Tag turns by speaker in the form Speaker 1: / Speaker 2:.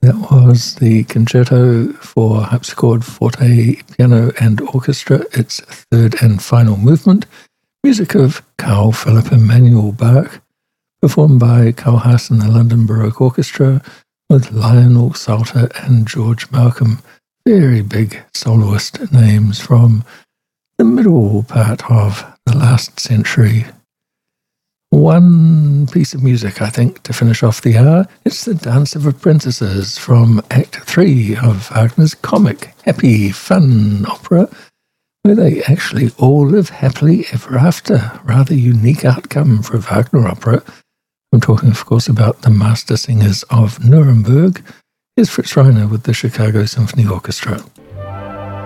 Speaker 1: That was the Concerto for Harpsichord, Forte, Piano and Orchestra, its third and final movement, music of Carl Philipp Emanuel Bach, performed by Carl Haas and the London Baroque Orchestra, with Lionel Salter and George Malcolm, very big soloist names from the middle part of the last century. One piece of music, I think, to finish off the hour. It's the Dance of Apprentices from Act 3 of Wagner's comic, happy, fun opera, where they actually all live happily ever after. Rather unique outcome for a Wagner opera. I'm talking, of course, about the Master Singers of Nuremberg. Here's Fritz Reiner with the Chicago Symphony Orchestra.